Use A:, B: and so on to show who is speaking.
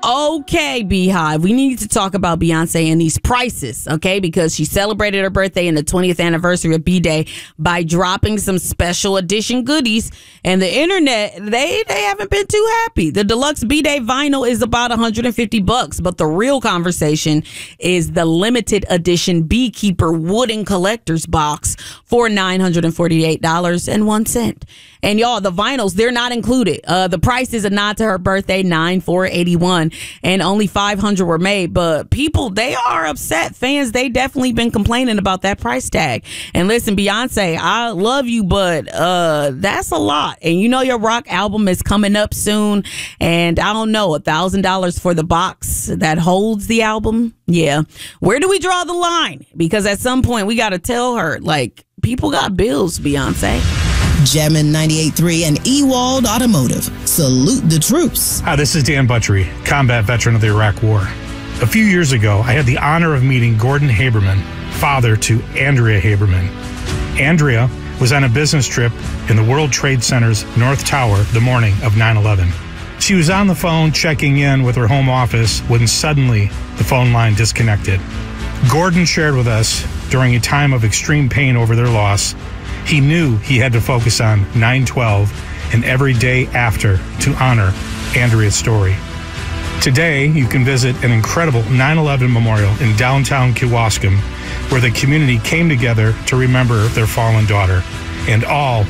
A: Okay, Beehive, we need to talk about Beyonce and these prices, okay? Because she celebrated her birthday and the 20th anniversary of B-Day by dropping some special edition goodies. And the internet, they haven't been too happy. The deluxe B-Day vinyl is about $150, but the real conversation is the limited edition Beekeeper wooden collector's box for $948.01. And y'all, the vinyls, they're not included. The price is a nod to her birthday, $9,481, and only 500 were made. But people, they are upset. Fans, they definitely been complaining about that price tag. And listen, Beyonce, I love you, but that's a lot. And you know your rock album is coming up soon. And I don't know, $1,000 for the box that holds the album. Yeah. Where do we draw the line? Because at some point we got to tell her, like, people got bills, Beyonce.
B: Jammin' 98.3 and Ewald Automotive. Salute the troops.
C: Hi, this is Dan Butchery, combat veteran of the Iraq War. A few years ago, I had the honor of meeting Gordon Haberman, father to Andrea Haberman. Andrea was on a business trip in the World Trade Center's North Tower the morning of 9/11. She was on the phone checking in with her home office when suddenly the phone line disconnected. Gordon shared with us, during a time of extreme pain over their loss, he knew he had to focus on 9/12 and every day after to honor Andrea's story. Today, you can visit an incredible 9/11 memorial in downtown Kewaskum, where the community came together to remember their fallen daughter, and all